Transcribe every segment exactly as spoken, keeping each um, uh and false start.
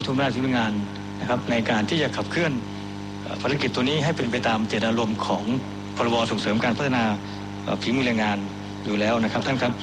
ทุนพัฒนาฝีมืองานนะครับในการที่จะขับเคลื่อนภารกิจตัวนี้ให้เป็นไปตามเจตนารมณ์ของพรบส่งเสริมการพัฒนาฝีมือแรงงานอยู่แล้วนะครับท่านครับ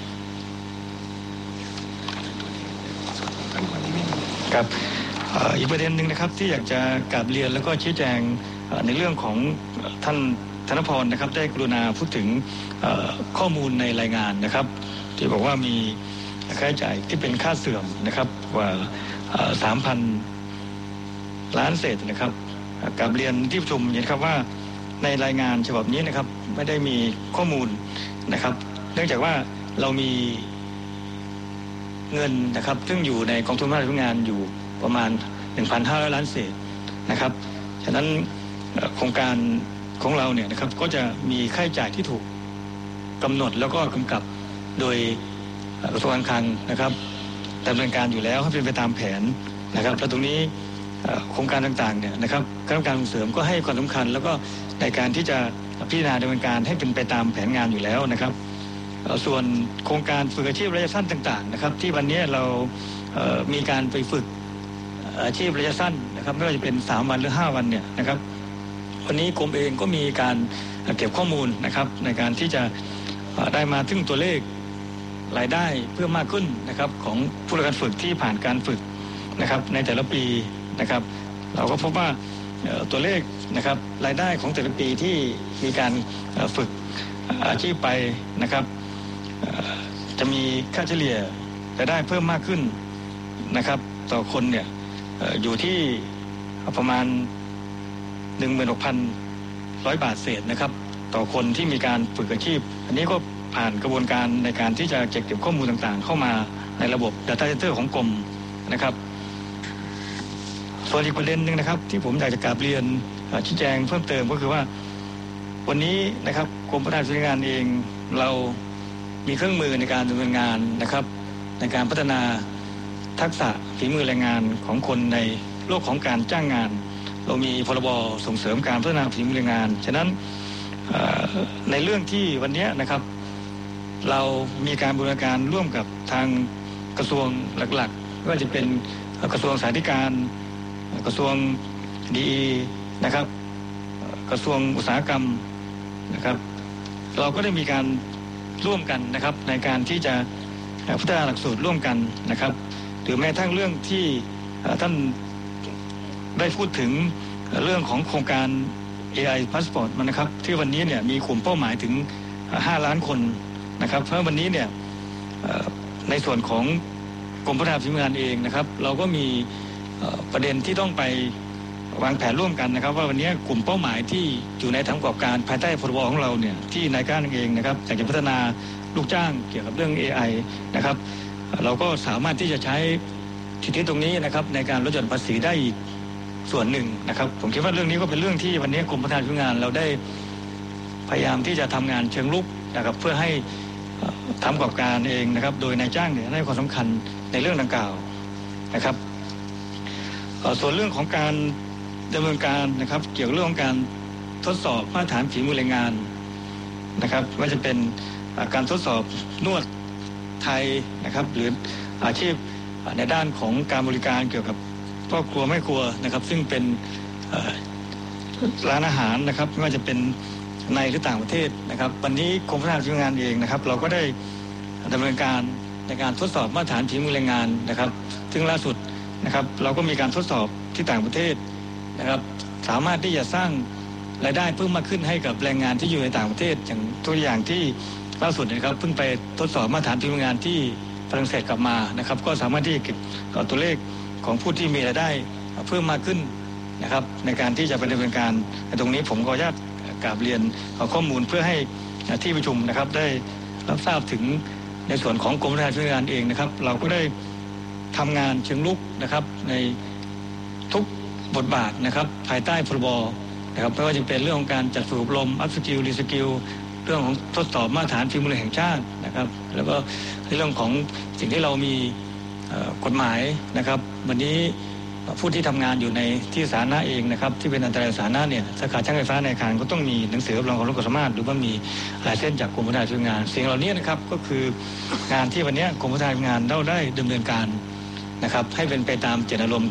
ครับอีกประเด็นหนึ่งนะครับที่อยากจะกราบเรียนแล้วก็ชี้แจงในเรื่องของท่านธนพรนะครับได้กรุณาพูดถึงข้อมูลในรายงานนะครับที่บอกว่ามีค่าใช้จ่ายที่เป็นค่าเสื่อมนะครับกว่า สามพัน ล้านเศษนะครับกราบเรียนที่ประชุมเห็นครับว่าในรายงานฉบับนี้นะครับไม่ได้มีข้อมูลนะครับเนื่องจากว่าเรามีเงินนะครับซึ่งอยู่ในกองทุนพัฒนาฝีมืองานอยู่ประมาณ หนึ่งพันห้าร้อย ล้านเศษนะครับฉะนั้นโครงการของเราเนี่ยนะครับก็จะมีค่าใช้จ่ายที่ถูกกำหนดแล้วก็กำกับโดยกระทรวงการคลังนะครับดำเนินการอยู่แล้วให้เป็นไปตามแผนนะครับและตรงนี้โครงการต่างๆเนี่ยนะครับคณะกรรมการส่งเสริมก็ให้ความสำคัญแล้วก็ในการที่จะพิจารณาดำเนินการให้เป็นไปตามแผนงานอยู่แล้วนะครับส่วนโครงการฝึกอาชีพระยะสั้นต่างๆนะครับที่วันนี้เรามีการไปฝึกอาชีพระยะสั้นนะครับไม่ว่าจะเป็นสามวันหรือห้าวันเนี่ยนะครับวันนี้กรมเองก็มีการเก็บข้อมูลนะครับในการที่จะได้มาถึงตัวเลขรายได้เพิ่มมากขึ้นนะครับของผู้รับการฝึกที่ผ่านการฝึกนะครับในแต่ละปีนะครับเราก็พบว่าตัวเลขนะครับรายได้ของแต่ละปีที่มีการฝึกอาชีพไปนะครับจะมีค่าเฉลี่ยรายได้เพิ่มมากขึ้นนะครับต่อคนเนี่ยอยู่ที่ประมาณ หนึ่งหมื่นหกพันร้อย บาทเศษนะครับต่อคนที่มีการฝึกอาชีพอันนี้ก็ผ่านกระบวนการในการที่จะเก็บเก็บข้อมูลต่างๆเข้ามาในระบบ Data Center ของกรมนะครับส่วนอีกประเด็นหนึ่งนะครับที่ผมอยากจะกราบเรียนชี้แจงเพิ่มเติมก็คือว่าวันนี้นะครับกรมพัฒนาฝีมืองานเองเรามีเครื่องมือในการดำเนินงานนะครับในการพัฒนาทักษะฝีมือแรงงานของคนในโลกของการจ้างงานเรามีพรบส่งเสริมการพัฒนาฝีมือแรงงานฉะนั้นในเรื่องที่วันนี้นะครับเรามีการบูรณาการร่วมกับทางกระทรวงหลักๆก็จะเป็นกระทรวงสาธารณสุขกระทรวงดีนะครับกระทรวงอุตสาหกรรมนะครับเราก็ได้มีการร่วมกันนะครับในการที่จะพัฒนาหลักสูตรร่วมกันนะครับหรือแม้ทั้งเรื่องที่ท่านได้พูดถึงเรื่องของโครงการ เอ ไอ Passport มันนะครับที่วันนี้เนี่ยมีกลุ่มเป้าหมายถึงห้าล้านคนนะครับเพราะวันนี้เนี่ยในส่วนของกรมพัฒนาฝีมืองานเองนะครับเราก็มีประเด็นที่ต้องไปวางแผนร่วมกันนะครับว่าวันนี้กลุ่มเป้าหมายที่อยู่ในทางประกอบการภายใต้พรบของเราเนี่ยที่นายจ้างเองนะครับอยากจะพัฒนาลูกจ้างเกี่ยวกับเรื่อง เอ ไอ นะครับเราก็สามารถที่จะใช้สิทธิตรงนี้นะครับในการลดหย่อนภาษีได้อีกส่วนหนึ่งนะครับผมคิดว่าเรื่องนี้ก็เป็นเรื่องที่วันนี้กรมพัฒนาฝีมืองานเราได้พยายามที่จะทำงานเชิงรุกนะครับเพื่อให้ทำประกอบการเองนะครับโดยนายจ้างเนี่ยให้ความสำคัญในเรื่องดังกล่าวนะครับส่วนเรื่องของการดำเนินการนะครับเกี่ยวกับเรื่องของการทดสอบมาตรฐานฝีมือแรงงานนะครับว่าจะเป็นการทดสอบนวดไทยนะครับหรืออาชีพในด้านของการบริการเกี่ยวกับพ่อครัวแม่ครัวนะครับซึ่งเป็นร้านอาหารนะครับไม่ว่าจะเป็นในหรือต่างประเทศนะครับวันนี้กรมพัฒนาฝีมืองานเองนะครับเราก็ได้ดำเนินการในการทดสอบมาตรฐานฝีมือแรงงานนะครับซึ่งล่าสุดนะครับเราก็มีการทดสอบที่ต่างประเทศนะครับสามารถที่จะสร้างรายได้เพิ่มมากขึ้นให้กับแรงงานที่อยู่ในต่างประเทศอย่างตัวอย่างที่ล่าสุดนะครับเพิ่งไปทดสอบมาตรฐานฝีมืองานที่ฝรั่งเศสกลับมานะครับก็สามารถที่จะเก็บตัวเลขของผู้ที่มีรายได้เพิ่มมากขึ้นนะครับในการที่จะไปดำเนินการในตรงนี้ผมขออนุญาตกราบเรียนข้อมูลเพื่อให้ที่ประชุมนะครับได้รับทราบถึงในส่วนของกรมพัฒนาฝีมืองานเองนะครับเราก็ได้ทำงานเชิงรุกนะครับในทุกบทบาทนะครับภายใต้พรบนะครับไม่ว่าจะเป็นเรื่องของการจัดฝึกอบรมอัพสกิลรีสกิลเรื่องของทดสอบมาตรฐานฝีมือแห่งชาตินะครับแล้วก็ในเรื่องของสิ่งที่เรามีกฎหมายนะครับวันนี้ผู้ที่ทำงานอยู่ในที่สาธารณะเองนะครับที่เป็นอันตรายสาธารณะเนี่ยสาขาช่างไฟฟ้าในอาคารก็ต้องมีหนังสือรับรองความรู้ความสามารถหรือว่ามีลายเส้นจากกรมพัฒนาฝีมืองานสิ่งเหล่านี้นะครับก็คืองานที่วันนี้กรมพัฒนาฝีมืองานเราได้ดำเนินการนะครับให้เป็นไปตามเจตนารมณ์